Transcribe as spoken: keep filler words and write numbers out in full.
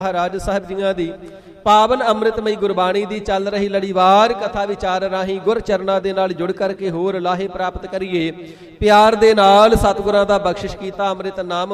ਮਹਾਰਾਜ ਸਾਹਿਬ ਜੀਆਂ ਦੀ ਪਾਵਨ ਅੰਮ੍ਰਿਤਮਈ ਗੁਰਬਾਣੀ ਦੀ ਚੱਲ ਰਹੀ ਲੜੀਵਾਰ ਕਥਾ ਵਿਚਾਰ ਰਾਹੀਂ ਗੁਰ ਚਰਨਾਂ ਦੇ ਨਾਲ ਜੁੜ ਕਰਕੇ ਹੋਰ ਲਾਹੇ ਪ੍ਰਾਪਤ ਕਰੀਏ। ਪਿਆਰ ਦੇ ਨਾਲ ਸਤਿਗੁਰਾਂ ਦਾ ਬਖਸ਼ਿਸ਼ ਕੀਤਾ ਅੰਮ੍ਰਿਤ ਨਾਮ